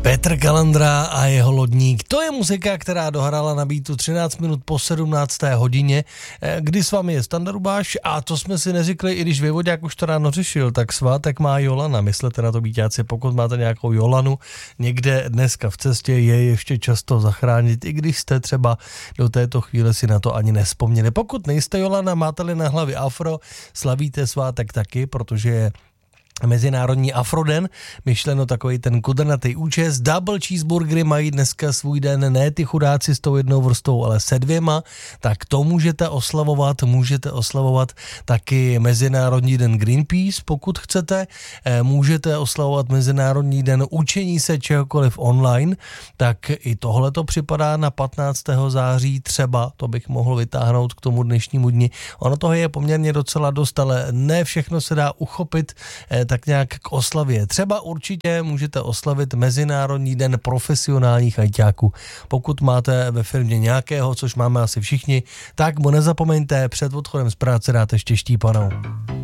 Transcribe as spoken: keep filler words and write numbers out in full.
Petr Kalandra a jeho Lodník. To je muzika, která dohrála na beatu třináct minut po sedmnácté hodině, kdy s vámi je Standa Rubáš a to jsme si neřekli, i když Věvodák už to ráno řešil, tak svátek má Jolana. Myslete na to, býťáci, pokud máte nějakou Jolanu někde dneska v cestě, je ještě často zachránit, i když jste třeba do této chvíle si na to ani nespomněli. Pokud nejste Jolana, máte-li na hlavě afro, slavíte svátek taky, protože je Mezinárodní afroden, myšleno takový ten kudrnatý účes. Double cheeseburgery mají dneska svůj den, ne ty chudáci s tou jednou vrstou, ale se dvěma, tak to můžete oslavovat, můžete oslavovat taky Mezinárodní den Greenpeace, pokud chcete, můžete oslavovat Mezinárodní den učení se čehokoliv online, tak i tohle to připadá na patnáctého září, třeba to bych mohl vytáhnout k tomu dnešnímu dni. Ono toho je poměrně docela dost, ale ne všechno se dá uchopit tak nějak k oslavě. Třeba určitě můžete oslavit Mezinárodní den profesionálních ajťáků. Pokud máte ve firmě nějakého, což máme asi všichni, tak mu nezapomeňte před odchodem z práce dát ještě štípanou.